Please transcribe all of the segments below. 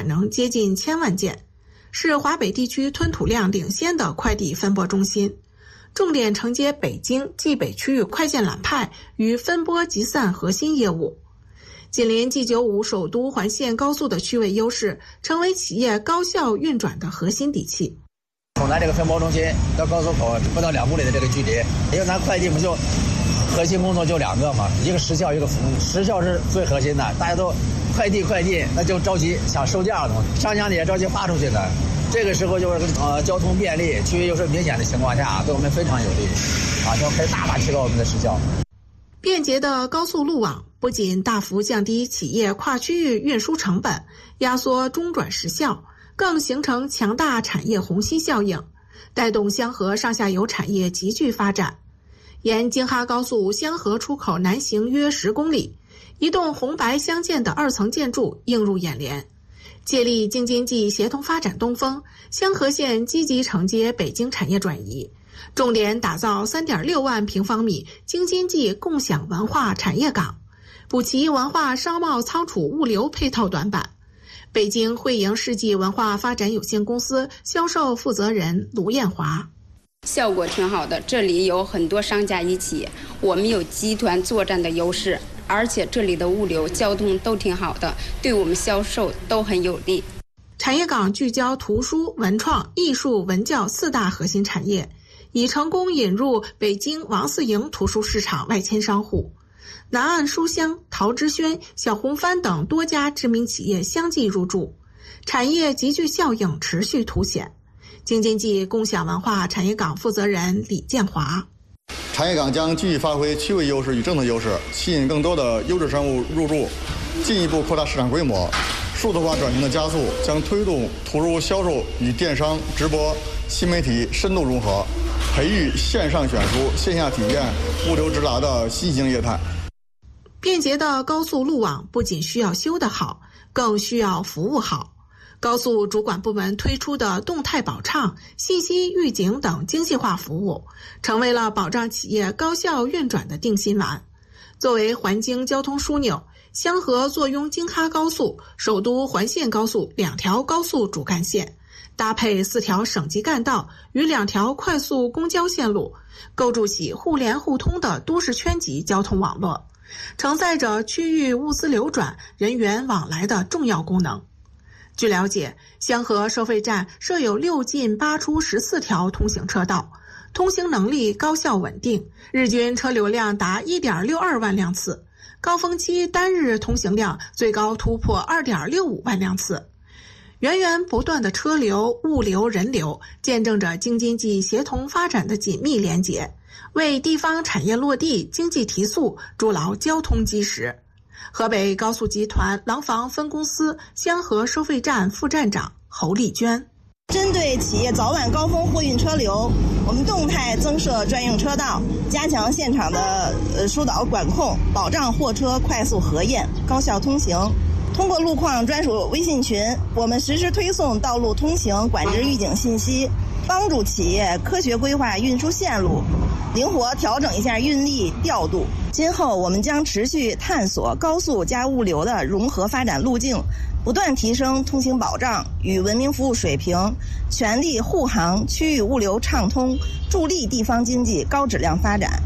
能接近1000万件，是华北地区吞吐量领先的快递分拨中心，重点承接北京冀北区域快件揽派与分拨集散核心业务。紧邻 G95 首都环线高速的区位优势，成为企业高效运转的核心底气。 从咱这个分拨中心到高速口不到2公里的这个距离，因为咱快递不就核心工作就2个嘛，一个时效，一个服务。时效是最核心的，大家都快递，那就着急想收件的嘛，商家也着急发出去的。这个时候就是交通便利、区域优势明显的情况下，对我们非常有利就可以大大提高我们的时效。 便捷的高速路网不仅大幅降低企业跨区域运输成本，压缩中转时效，更形成强大产业虹吸效应，带动香河上下游产业急剧发展。沿京哈高速香河出口南行约10公里，一栋红白相间的2层建筑映入眼帘。借力京津冀协同发展东风，香河县积极承接北京产业转移，重点打造3.6万平方米京津冀共享文化产业港，补齐文化商贸仓储物流配套短板。北京汇盈世纪文化发展有限公司销售负责人卢艳华： 效果挺好的，这里有很多商家一起，我们有集团作战的优势，而且这里的物流交通都挺好的，对我们销售都很有利。 产业港聚焦图书、文创、艺术、文教4大核心产业，已成功引入北京王四营图书市场外迁商户，南岸书香、陶之轩、小红帆等多家知名企业相继入驻，产业集聚效应持续凸显。京津冀共享文化产业港负责人李建华： 产业港将继续发挥区位优势与政策优势，吸引更多的优质商务入驻，进一步扩大市场规模。数字化转型的加速将推动图书销售与电商、直播、新媒体深度融合，培育线上选书、线下体验、物流直达的新型业态。 便捷的高速路网不仅需要修得好，更需要服务好。高速主管部门推出的动态保畅、信息预警等精细化服务，成为了保障企业高效运转的定心丸。作为环京交通枢纽，香河坐拥京哈高速、首都环线高速2条高速主干线，搭配4条省级干道与2条快速公交线路，构筑起互联互通的都市圈级交通网络，承载着区域物资流转、人员往来的重要功能。据了解，香河收费站设有6进8出14条通行车道，通行能力高效稳定，日均车流量达 1.62 万辆次，高峰期单日通行量最高突破 2.65 万辆次。源源不断的车流、物流、人流，见证着京津冀协同发展的紧密连结，为地方产业落地、经济提速筑牢交通基石。河北高速集团廊坊分公司香河收费站副站长侯丽娟： 针对企业早晚高峰货运车流，我们动态增设专用车道，加强现场的疏导管控，保障货车快速核验、高效通行。通过路况专属微信群，我们实时推送道路通行管制预警信息，帮助企业科学规划运输线路，灵活调整一下运力调度。今后我们将持续探索高速加物流的融合发展路径，不断提升通行保障与文明服务水平，全力护航区域物流畅通，助力地方经济高质量发展。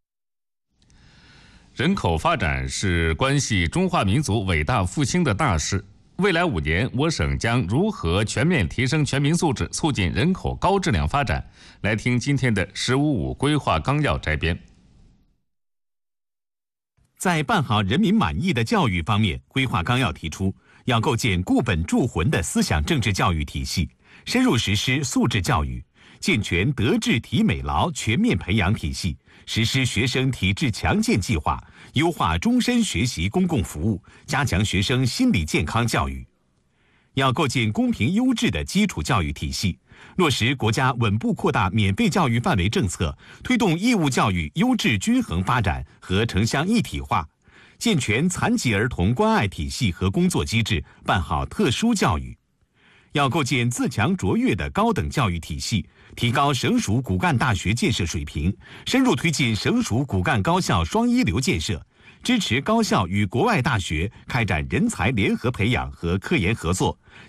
人口发展是关系中华民族伟大复兴的大事。未来5年，我省将如何全面提升全民素质，促进人口高质量发展？来听今天的“15.5”规划纲要摘编。 在办好人民满意的教育方面，规划纲要提出，要构建固本铸魂的思想政治教育体系，深入实施素质教育，健全德智体美劳全面培养体系，实施学生体质强健计划，优化终身学习公共服务，加强学生心理健康教育。要构建公平优质的基础教育体系，落实国家稳步扩大免费教育范围政策，推动义务教育优质均衡发展和城乡一体化，健全残疾儿童关爱体系和工作机制，办好特殊教育。要构建自强卓越的高等教育体系，提高省属骨干大学建设水平，深入推进省属骨干高校双一流建设，支持高校与国外大学开展人才联合培养和科研合作，